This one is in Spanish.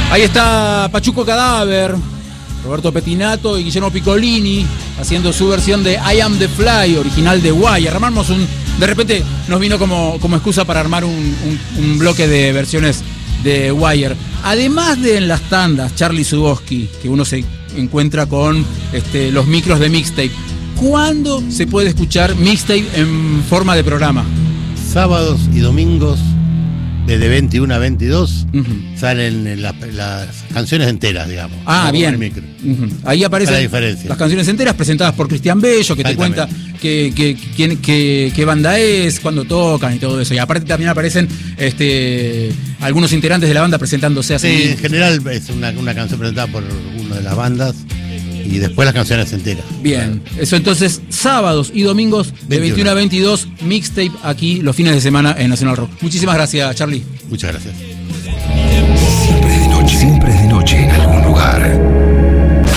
Ahí está Pachuco Cadáver, Roberto Pettinato y Guillermo Piccolini haciendo su versión de I Am The Fly, original de Wire. De repente nos vino como excusa para armar un bloque de versiones de Wire. Además de en las tandas, Charlie Zuboski, que uno se encuentra con los micros de mixtape. ¿Cuándo se puede escuchar mixtape en forma de programa? Sábados y domingos, desde 21 a 22, salen las canciones enteras, digamos. Ah, bien. Ahí aparecen las canciones enteras presentadas por Cristian Bello, que te cuenta qué banda es, cuándo tocan y todo eso. Y aparte también aparecen algunos integrantes de la banda presentándose así. Sí, en general es una canción presentada por una de las bandas y después las canciones enteras. Bien, eso entonces, sábados y domingos de 21 a 22, mixtape aquí los fines de semana en Nacional Rock. Muchísimas gracias, Charlie. Muchas gracias.